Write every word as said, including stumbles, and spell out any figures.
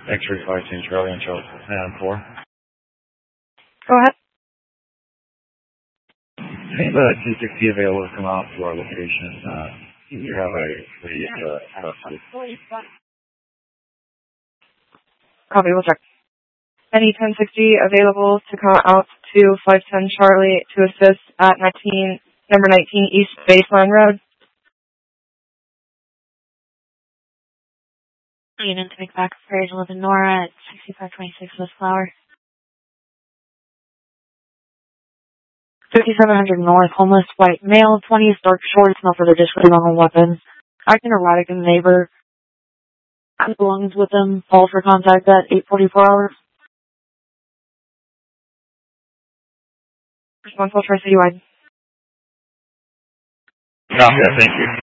X-ray five ten Charlie on Charlie nine four. Go ahead. I think the two sixty available to come out to our location. Uh, you have a, a uh, house. Copy, we'll check. Any ten sixty available to come out to five ten Charlie to assist at nineteen, number nineteen East Baseline Road. Unit to make back Prairie eleven Nora at sixty-five twenty-six West Flower. fifty-seven hundred North, homeless white male, twentieth dark shorts, no further description on a weapon. Acting erratic in the neighbor. Belongs with them. Call for contact at eight forty-four hours. Responsible for citywide. No, yeah, thank you.